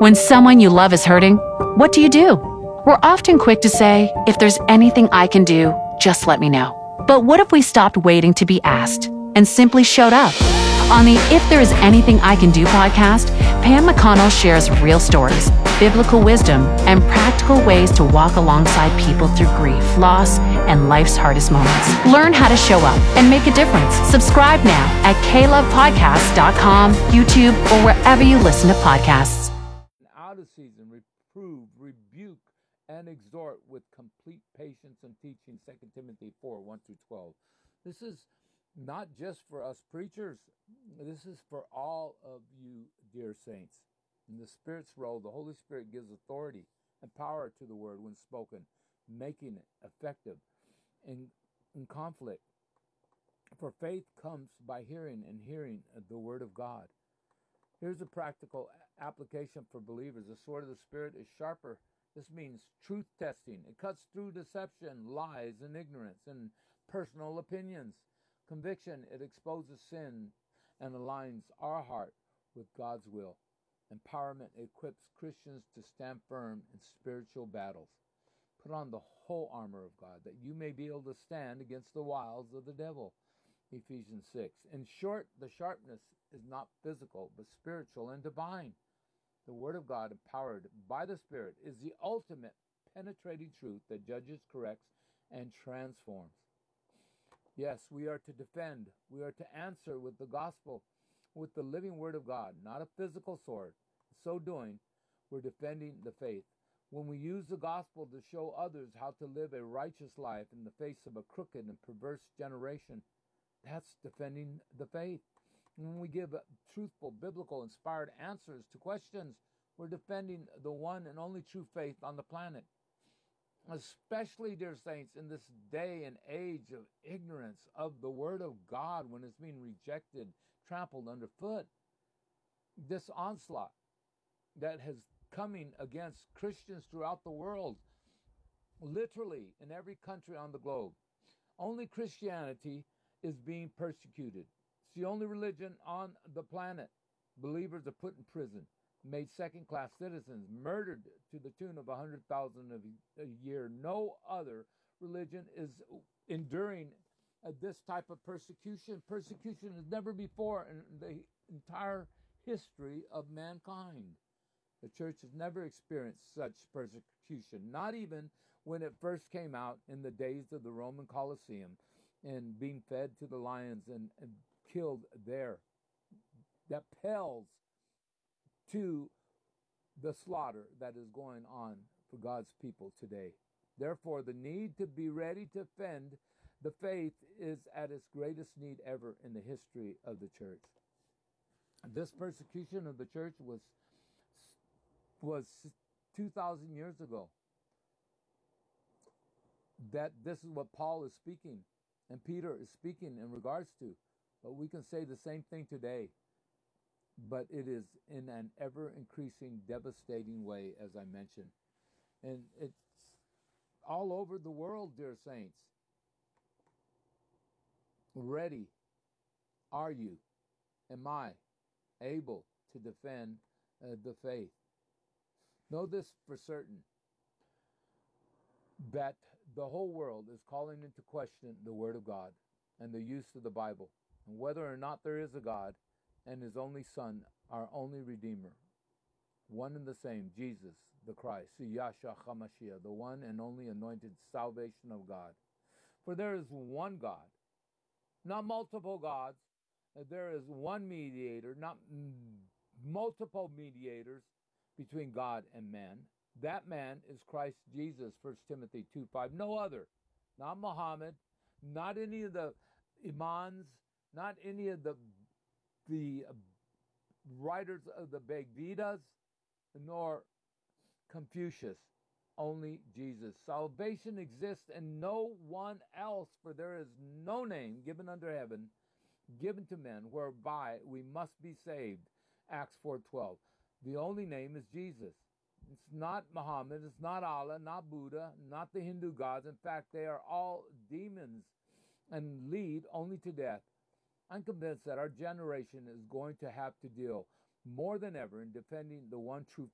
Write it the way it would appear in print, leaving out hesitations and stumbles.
When someone you love is hurting, what do? We're often quick to say, if there's anything I can do, just let me know. But what if we stopped waiting to be asked and simply showed up? On the If There Is Anything I Can Do podcast, Pam McConnell shares real stories, biblical wisdom, and practical ways to walk alongside people through grief, loss, and life's hardest moments. Learn how to show up and make a difference. Subscribe now at klovepodcast.com, YouTube, or wherever you listen to podcasts. Out of season, reprove, rebuke, and exhort with complete patience and teaching. 2 Timothy 4, 1-12. This is not just for us preachers. This is for all of you, dear saints. In the Spirit's role, the Holy Spirit gives authority and power to the word when spoken, making it effective in conflict. For faith comes by hearing, and hearing the word of God. Here's a practical application for believers. The sword of the Spirit is sharper. This means truth testing. It cuts through deception, lies, and ignorance, and personal opinions. Conviction, it exposes sin and aligns our heart with God's will. Empowerment equips Christians to stand firm in spiritual battles. Put on the whole armor of God, that you may be able to stand against the wiles of the devil. Ephesians 6. In short, the sharpness is not physical, but spiritual and divine. The Word of God, empowered by the Spirit, is the ultimate penetrating truth that judges, corrects, and transforms. Yes, we are to defend. We are to answer with the gospel, with the living Word of God, not a physical sword. So doing, we're defending the faith. When we use the gospel to show others how to live a righteous life in the face of a crooked and perverse generation, that's defending the faith. When we give truthful, biblical, inspired answers to questions, we're defending the one and only true faith on the planet. Especially, dear saints, in this day and age of ignorance of the Word of God, when it's being rejected, trampled underfoot. This onslaught that has coming against Christians throughout the world, literally in every country on the globe. Only Christianity is being persecuted. It's the only religion on the planet. Believers are put in prison, made second-class citizens, murdered to the tune of 100,000 a year. No other religion is enduring this type of persecution. Persecution as never before in the entire history of mankind. The church has never experienced such persecution, not even when it first came out in the days of the Roman Colosseum and being fed to the lions and killed there. That pales to the slaughter that is going on for God's people today. Therefore, the need to be ready to defend the faith is at its greatest need ever in the history of the church. This persecution of the church was 2,000 years ago. That this is what Paul is speaking and Peter is speaking in regards to. But we can say the same thing today. But it is in an ever-increasing, devastating way, as I mentioned. And it's all over the world, dear saints. Ready are you? Am I able to defend the faith? Know this for certain, that the whole world is calling into question the Word of God and the use of the Bible, and whether or not there is a God and His only Son, our only Redeemer, one and the same, Jesus the Christ, Yahshua HaMashiach, the one and only anointed salvation of God. For there is one God, not multiple gods. There is one mediator, not multiple mediators between God and man. That man is Christ Jesus, 1 Timothy 2:5. No other, not Muhammad, not any of the imams, not any of the writers of the Bhagavad, nor Confucius. Only Jesus. Salvation exists in no one else, for there is no name given under heaven, given to men, whereby we must be saved. Acts 4:12. The only name is Jesus. It's not Muhammad, it's not Allah, not Buddha, not the Hindu gods. In fact, they are all demons and lead only to death. I'm convinced that our generation is going to have to deal more than ever in defending the one true